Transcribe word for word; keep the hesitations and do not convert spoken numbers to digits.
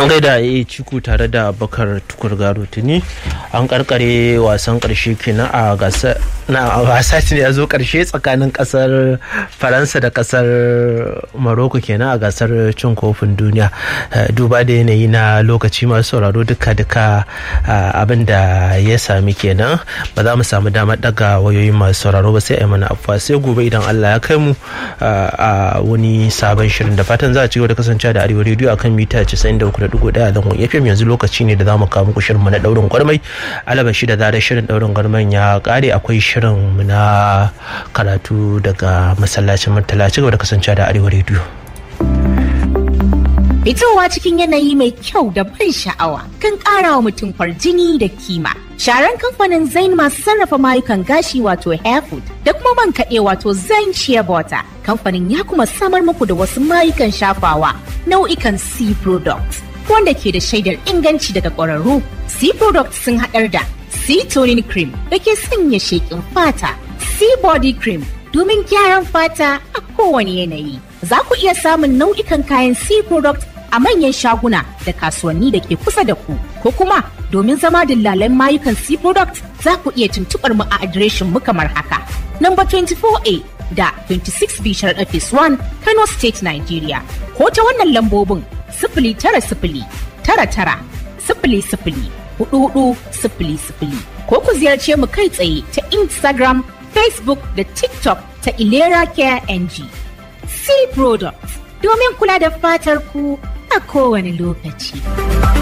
an gaida ya ciku tare da bakar tukur garo tuni an karkare wasan karshe kenan a gasar na wasa ne ya zo karshe tsakanin kasar faransa da kasar maroko kenan a gasar cin kofin duniya. Duba da yanayi na lokaci masu sauraro duka duka abin da ya sami kenan ba za mu samu damar daga wayoyin masu sauraro ba sai a yi mana afuwa sai gobe idan Allah ya kai mu a wani sabon shirin da fatan za a ci gaba da kasancewa da Arewa Radio akan mita casa'in da uku da digo ɗaya zangon F M. Yanzu lokaci ne da za mu kawo muku shirin mu na daurin gwarmai alabashi da zarar shirin daurin gwarmai ya kare akwai shirin mu na karatu daga masallacin Murtala. Ci gaba da kasancewa da Arewa Radio. Fitowa cikin yanayi mai kyau da ban sha'awa kan ƙara wa mutum kwarjini da kima. Sharan kamfanin Zain masu sarrafa mayukan gashi wato Hairfood da kuma man kaɗe wato Zain Shea Butter. Kamfanin ya kuma samar muku da wasu mayukan shafawa nau'ikan C products wanda ke da shaidar inganci daga ƙwararru. C products sun haɗar da C toning cream da ke sanya sheƙin fata, C body cream domin gyaran fata a kowane yanayi. Za ku iya samun nau'ikan kayan C products a manyan shaguna da kasuwanni da ke kusa da ku, ko kuma domin zama dillalan mayukan C products za ku iya tuntuɓar mu a adireshin mu kamar haka. Number twenty-four A da twenty-six B Sharaɗa Phase one Kano State, Nigeria. Ko ta wannan lambobin sifili tara sifili tara tara sifili sifili hudu hudu sifili sifili, ko ku ziyarce mu kai tsaye ta Instagram, Facebook da TikTok ta Ilera Care N G. C Products domin kula da fatar ku a kowane lokaci.